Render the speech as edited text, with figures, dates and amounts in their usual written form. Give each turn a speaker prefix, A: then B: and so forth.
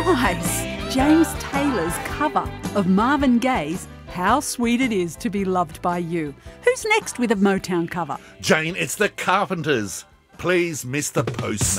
A: Nice! James Taylor's cover of Marvin Gaye's How Sweet It Is to Be Loved by You. Who's next with a Motown cover?
B: Jane, it's the Carpenters. Please, Mr. Postman.